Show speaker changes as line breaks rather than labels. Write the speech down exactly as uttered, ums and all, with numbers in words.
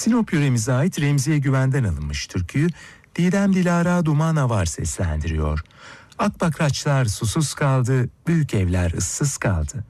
Sinop yöremize ait Remziye Güven'den alınmış türküyü Didem Dilara Duman Avar seslendiriyor. Akbakraçlar susuz kaldı, büyük evler ıssız kaldı.